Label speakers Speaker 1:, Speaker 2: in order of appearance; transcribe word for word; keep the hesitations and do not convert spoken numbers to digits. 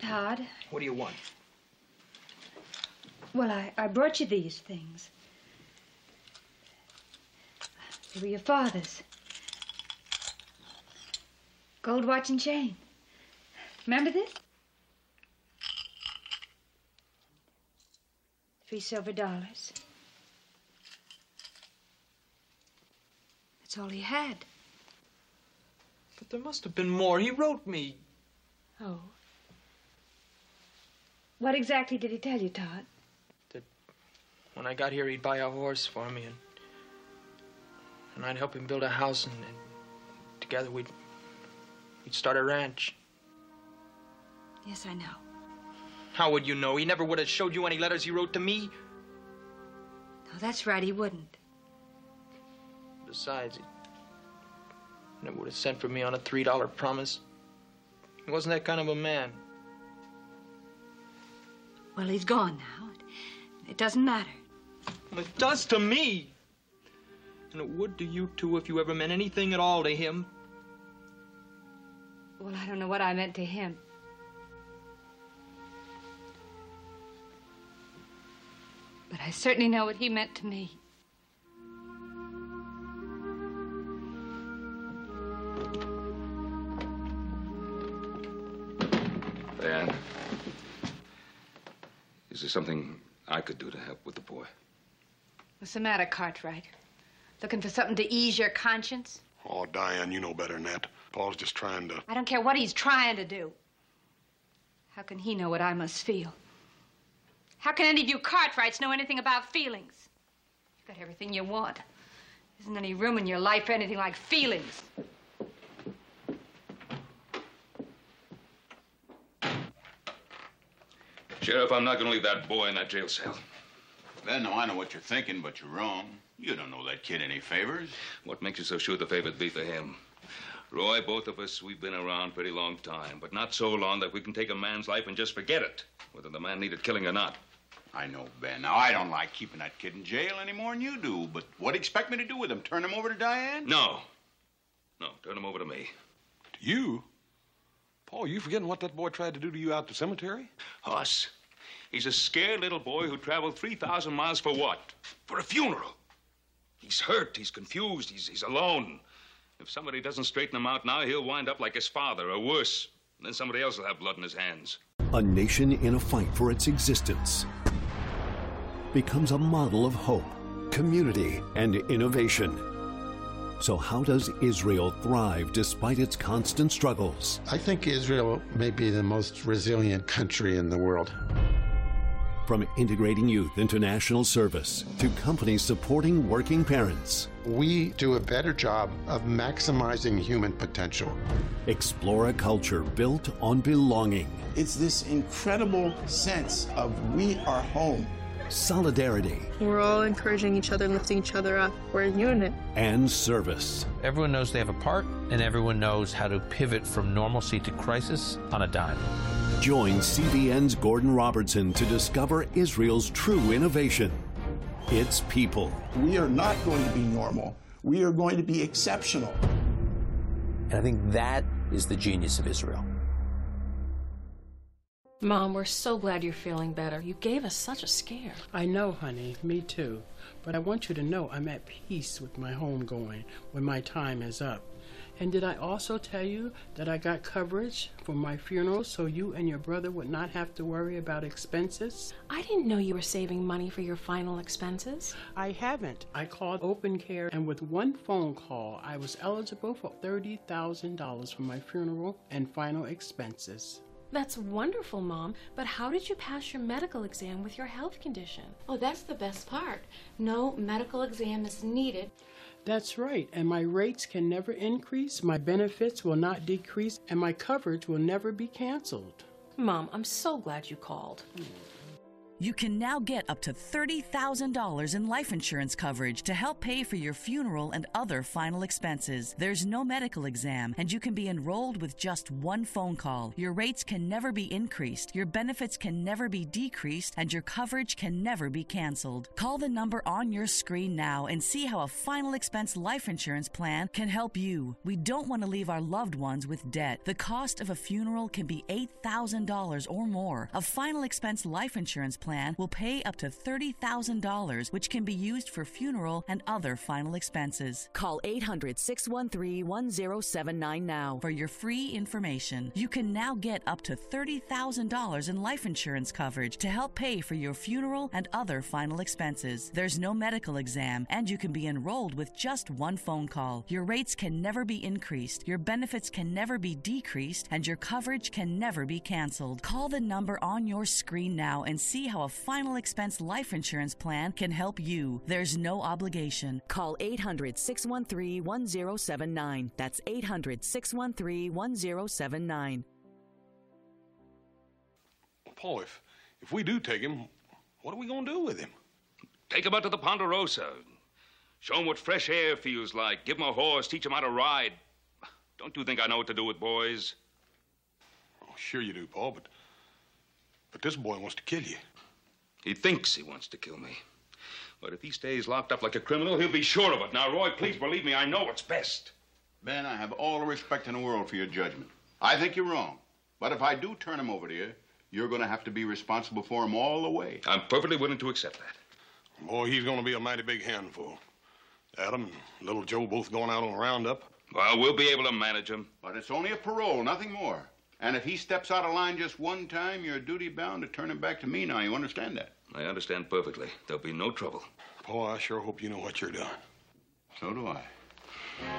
Speaker 1: Todd.
Speaker 2: What do you want?
Speaker 1: Well, I, I brought you these things. They were your father's. Gold watch and chain. Remember this? Three silver dollars. That's all he had.
Speaker 2: But there must have been more. He wrote me.
Speaker 1: Oh. What exactly did he tell you, Todd?
Speaker 2: That when I got here, he'd buy a horse for me, and and I'd help him build a house, and, and together we'd we'd start a ranch.
Speaker 1: Yes, I know.
Speaker 2: How would you know? He never would have showed you any letters he wrote to me.
Speaker 1: No, that's right, he wouldn't.
Speaker 2: Besides, he never would have sent for me on a three dollar promise. He wasn't that kind of a man.
Speaker 1: Well, he's gone now. It, it doesn't matter.
Speaker 2: Well, it does to me. And it would to you, too, if you ever meant anything at all to him.
Speaker 1: Well, I don't know what I meant to him. But I certainly know what he meant to me.
Speaker 3: Diane, is there something I could do to help with the boy?
Speaker 1: What's the matter, Cartwright? Looking for something to ease your conscience?
Speaker 4: Oh, Diane, you know better than that. Paul's just trying to...
Speaker 1: I don't care what he's trying to do. How can he know what I must feel? How can any of you Cartwrights know anything about feelings? You've got everything you want. There isn't any room in your life for anything like feelings.
Speaker 3: Sheriff, I'm not going to leave that boy in that jail cell.
Speaker 5: Ben, now I know what you're thinking, but you're wrong. You don't know that kid any favors.
Speaker 3: What makes you so sure the favor'd be for him? Roy, both of us, we've been around a pretty long time, but not so long that we can take a man's life and just forget it, whether the man needed killing or not.
Speaker 5: I know, Ben. Now, I don't like keeping that kid in jail any more than you do, but what do you expect me to do with him? Turn him over to Diane?
Speaker 3: No. No, turn him over to me.
Speaker 4: To you? Paul, you forgetting what that boy tried to do to you out at the cemetery?
Speaker 3: Us. He's a scared little boy who traveled three thousand miles for what? For a funeral. He's hurt, he's confused, he's, he's alone. If somebody doesn't straighten him out now, he'll wind up like his father, or worse. And then somebody else will have blood in his hands.
Speaker 6: A nation in a fight for its existence becomes a model of hope, community, and innovation. So how does Israel thrive despite its constant struggles?
Speaker 7: I think Israel may be the most resilient country in the world.
Speaker 6: From integrating youth into national service to companies supporting working parents.
Speaker 7: We do a better job of maximizing human potential.
Speaker 6: Explore a culture built on belonging.
Speaker 8: It's this incredible sense of we are home.
Speaker 6: Solidarity.
Speaker 9: We're all encouraging each other and lifting each other up. We're a unit.
Speaker 6: And service.
Speaker 10: Everyone knows they have a part, and everyone knows how to pivot from normalcy to crisis on a dime.
Speaker 6: Join C B N's Gordon Robertson to discover Israel's true innovation. Its people.
Speaker 8: We are not going to be normal. We are going to be exceptional.
Speaker 10: And I think that is the genius of Israel.
Speaker 11: Mom, we're so glad you're feeling better. You gave us such a scare.
Speaker 12: I know, honey. Me too. But I want you to know I'm at peace with my homegoing when my time is up. And did I also tell you that I got coverage for my funeral so you and your brother would not have to worry about expenses?
Speaker 11: I didn't know you were saving money for your final expenses.
Speaker 12: I haven't. I called Open Care, and with one phone call, I was eligible for thirty thousand dollars for my funeral and final expenses.
Speaker 11: That's wonderful, Mom, but how did you pass your medical exam with your health condition?
Speaker 13: Oh, that's the best part. No medical exam is needed.
Speaker 12: That's right, and my rates can never increase, my benefits will not decrease, and my coverage will never be canceled.
Speaker 11: Mom, I'm so glad you called.
Speaker 14: You can now get up to thirty thousand dollars in life insurance coverage to help pay for your funeral and other final expenses. There's no medical exam, and you can be enrolled with just one phone call. Your rates can never be increased, your benefits can never be decreased, and your coverage can never be canceled. Call the number on your screen now and see how a final expense life insurance plan can help you. We don't want to leave our loved ones with debt. The cost of a funeral can be eight thousand dollars or more. A final expense life insurance plan will pay up to thirty thousand dollars, which can be used for funeral and other final expenses. Call eight hundred, six one three, one zero seven nine now for your free information. You can now get up to thirty thousand dollars in life insurance coverage to help pay for your funeral and other final expenses. There's no medical exam, and you can be enrolled with just one phone call. Your rates can never be increased, your benefits can never be decreased, and your coverage can never be canceled. Call the number on your screen now and see how a final expense life insurance plan can help you. There's no obligation. Call eight hundred, six one three, one zero seven nine. That's eight hundred, six one three, one zero seven nine.
Speaker 4: Paul, if, if we do take him, what are we going to do with him?
Speaker 3: Take him out to the Ponderosa. Show him what fresh air feels like. Give him a horse. Teach him how to ride. Don't you think I know what to do with boys?
Speaker 4: Oh, sure you do, Paul, but, but this boy wants to kill you.
Speaker 3: He thinks he wants to kill me. But if he stays locked up like a criminal, he'll be sure of it. Now, Roy, please believe me, I know what's best.
Speaker 5: Ben, I have all the respect in the world for your judgment. I think you're wrong. But if I do turn him over to you, you're going to have to be responsible for him all the way.
Speaker 3: I'm perfectly willing to accept that.
Speaker 4: Boy, he's going to be a mighty big handful. Adam and little Joe both going out on a roundup.
Speaker 3: Well, we'll be able to manage him.
Speaker 5: But it's only a parole, nothing more. And if he steps out of line just one time, you're duty-bound to turn him back to me now. You understand that?
Speaker 3: I understand perfectly. There'll be no trouble.
Speaker 4: Paul, I sure hope you know what you're doing.
Speaker 5: So do I.